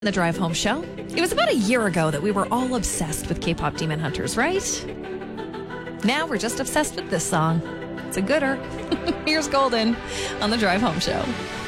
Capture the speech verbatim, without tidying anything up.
The Drive Home Show. It was about a year ago that we were all obsessed with K-pop Demon Hunters, right? Now we're just obsessed with this song. It's a gooder. Here's Golden on The Drive Home Show.